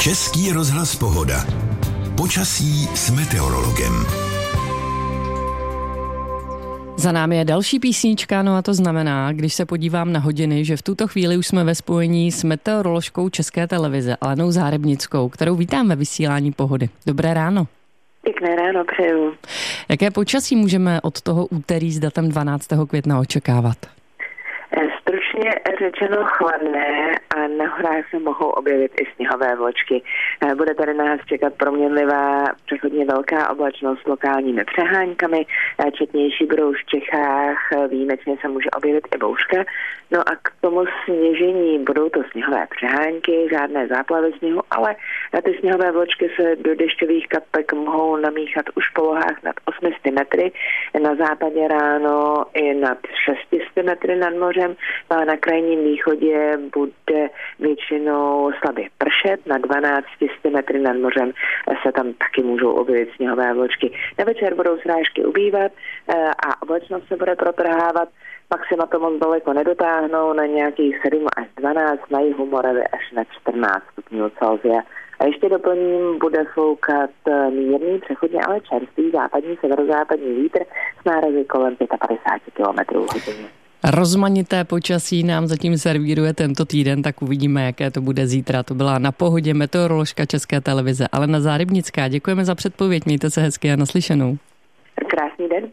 Český rozhlas Pohoda. Počasí s meteorologem. Za námi je další písnička, no a to znamená, když se podívám na hodiny, že v tuto chvíli už jsme ve spojení s meteoroložkou České televize Alenou Zárebnickou, kterou vítám ve vysílání Pohody. Dobré ráno. Pěkné ráno, přeju. Jaké počasí můžeme od toho úterý s datem 12. května očekávat? Stručně řečeno chladné a na horách se mohou objevit i sněhové vločky. Bude tady nás čekat proměnlivá, přechodně velká oblačnost s lokálními přeháňkami. Četnější budou v Čechách, výjimečně se může objevit i bouřka. No a k tomu sněžení budou to sněhové přehánky, žádné záplavy sněhu, ale ty sněhové vločky se do dešťových kapek mohou namíchat už v polohách nad 800 metry, na západě ráno i nad 600 metry nad mořem. A na krajním východě bude většinou slabě pršet, na 1200 metry nad mořem se tam taky můžou objevit sněhové vločky. Na večer budou srážky ubývat a oblačnost se bude protrhávat, maxima to moc daleko nedotáhnou, na nějakých 7 až 12, na jihu Moravy až na 14 stupňů Celsia. A ještě doplním, bude foukat mírný, přechodně ale čerstvý západní, severozápadní vítr s nárazy kolem 55 km/h. Rozmanité počasí nám zatím servíruje tento týden, tak uvidíme, jaké to bude zítra. To byla na Pohodě meteoroložka České televize Alena Zárebnická. Děkujeme za předpověď, mějte se hezky a naslyšenou. Krásný den.